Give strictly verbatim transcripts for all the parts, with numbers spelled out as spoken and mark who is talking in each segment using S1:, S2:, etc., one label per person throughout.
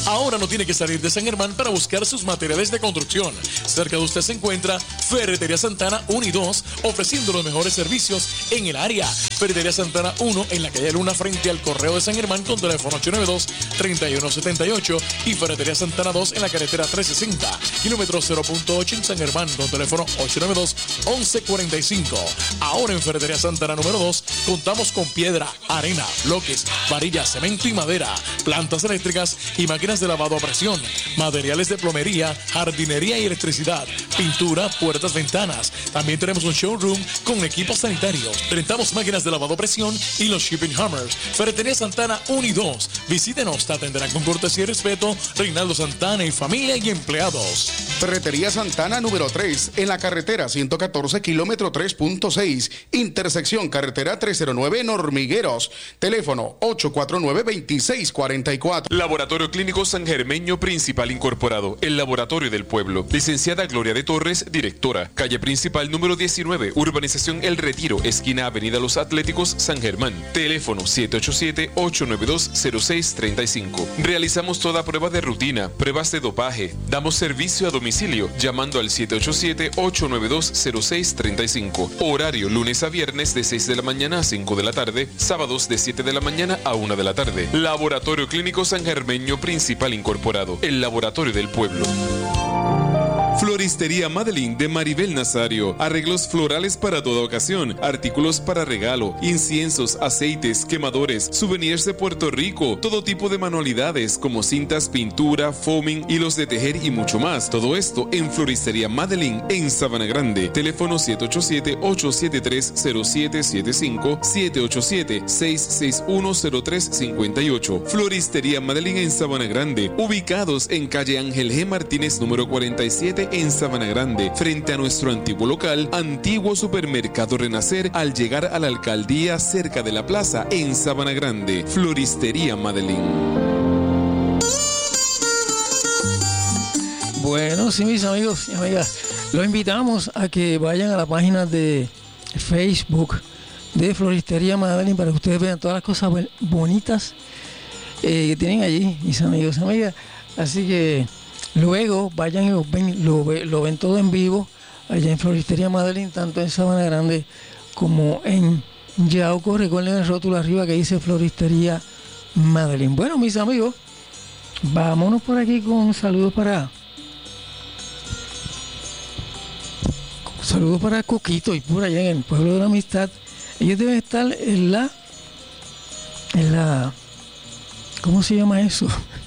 S1: Ahora no tiene que salir de San Germán para buscar sus materiales de construcción. Cerca de usted se encuentra Ferretería Santana uno y dos, ofreciendo los mejores servicios en el área. Ferretería Santana uno en la calle Luna frente al Correo de San Germán con teléfono ocho nueve dos, tres uno siete ocho y Ferretería Santana dos en la carretera trescientos sesenta, kilómetro cero punto ocho en San Germán con teléfono ocho nueve dos, once cuarenta y cinco. Ahora en Ferretería Santana número dos contamos con piedra, arena, bloques, varillas, cemento y madera, plantas eléctricas y máquinas de lavado a presión, materiales de plomería, jardinería y electricidad, pintura, puertas, ventanas. También tenemos un showroom con equipos sanitarios. Rentamos máquinas de lavado a presión y los shipping hammers. Ferretería Santana uno y dos. Visítenos, te atenderán con cortesía y respeto. Reinaldo Santana y familia y empleados.
S2: Ferretería Santana número tres en la carretera ciento catorce, kilómetro tres punto seis, intersección carretera trescientos nueve en Hormigueros. Teléfono ocho cuatro nueve, dos seis cuatro cuatro.
S3: Laboratorio Clínico San Germeño Principal Incorporado, el laboratorio del pueblo. Licenciada Gloria de Torres, directora. Calle Principal número diecinueve, Urbanización El Retiro, esquina Avenida Los Atléticos, San Germán. Teléfono siete ocho siete, ocho nueve dos, cero seis tres cinco. Realizamos toda prueba de rutina, pruebas de dopaje. Damos servicio a domicilio llamando al siete ocho siete, ocho nueve dos, cero seis tres cinco. Horario lunes a viernes de seis de la mañana a cinco de la tarde, sábados de siete de la mañana a una de la tarde. Laboratorio Clínico San Germeño Principal Incorporado, el laboratorio del pueblo. Floristería Madeline de Maribel Nazario. Arreglos florales para toda ocasión, artículos para regalo, inciensos, aceites, quemadores, souvenirs de Puerto Rico, todo tipo de manualidades como cintas, pintura, foaming, hilos de tejer y mucho más. Todo esto en Floristería Madeline en Sabana Grande. Teléfono siete ocho siete, ocho siete tres, cero siete siete cinco, siete ocho siete, seis seis uno, cero tres cinco ocho. Floristería Madeline en Sabana Grande. Ubicados en calle Ángel G. Martínez número cuarenta y siete en Sabana Grande, frente a nuestro antiguo local, antiguo supermercado Renacer, al llegar a la alcaldía cerca de la plaza en Sabana Grande. Floristería Madeline.
S4: Bueno, sí, mis amigos y amigas, los invitamos a que vayan a la página de Facebook de Floristería Madeline para que ustedes vean todas las cosas bonitas eh, que tienen allí, mis amigos y amigas. Así que luego vayan y lo ven, lo, lo ven todo en vivo allá en Floristería Madeline, tanto en Sabana Grande como en Yauco. Recuerden el rótulo arriba que dice Floristería Madeline. Bueno, mis amigos, vámonos por aquí con saludos para saludos para Coquito y por allá en el pueblo de la Amistad. Ellos deben estar en la en la ¿cómo se llama eso?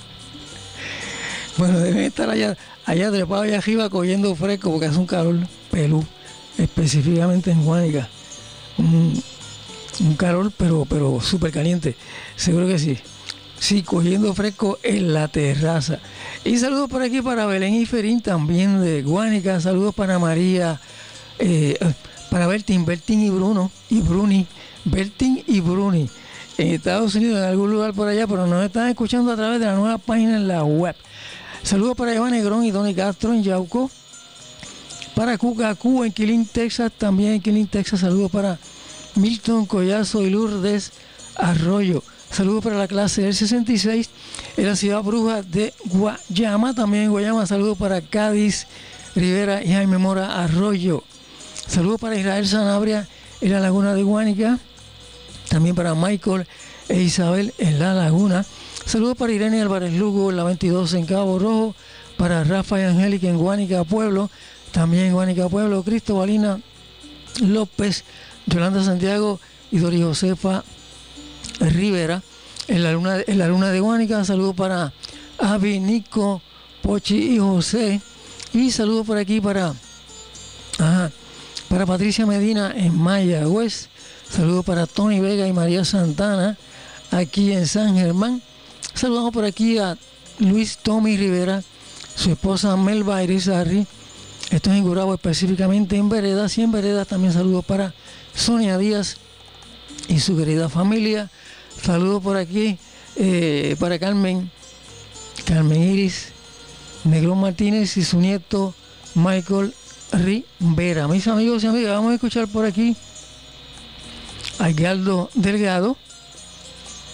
S4: Bueno, deben estar allá, allá trepados allá arriba cogiendo fresco porque hace un calor pelú, específicamente en Guánica. Un, un calor pero pero súper caliente, seguro que sí. Sí, cogiendo fresco en la terraza. Y saludos por aquí para Belén y Ferín, también de Guánica. Saludos para María, eh, para Bertín, Bertín y Bruno, y Bruni, Bertín y Bruni. En Estados Unidos, en algún lugar por allá, pero nos están escuchando a través de la nueva página en la web. Saludos para Iván Negrón y Donny Castro en Yauco. Para Cucacú en Quilín, Texas, también en Quilín, Texas. Saludos para Milton Collazo y Lourdes Arroyo. Saludos para la clase del sesenta y seis en la ciudad bruja de Guayama. También en Guayama, saludos para Cádiz Rivera y Jaime Mora Arroyo. Saludos para Israel Sanabria en la Laguna de Guánica. También para Michael e Isabel en la Laguna. Saludos para Irene Álvarez Lugo en la veintidós en Cabo Rojo. Para Rafa y Angélica en Guánica Pueblo. También en Guánica Pueblo. Cristobalina López, Yolanda Santiago y Dori Josefa Rivera en la luna, en la luna de Guánica. Saludos para Avi, Nico, Pochi y José. Y saludos por aquí para ajá, para Patricia Medina en Mayagüez. Saludos para Tony Vega y María Santana aquí en San Germán. Saludamos por aquí a Luis Tommy Rivera, su esposa Melba Irizarri. Esto es en Gurabo, específicamente en Veredas. Y en Veredas también saludos para Sonia Díaz y su querida familia. Saludos por aquí eh, para Carmen, Carmen Iris, Negrón Martínez y su nieto Michael Rivera. Mis amigos y amigas, vamos a escuchar por aquí a Edgardo Delgado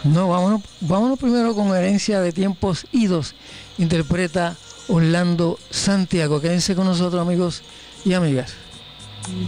S4: No, vámonos, vámonos primero con Herencia de Tiempos Idos. Interpreta Orlando Santiago. Quédense con nosotros, amigos y amigas.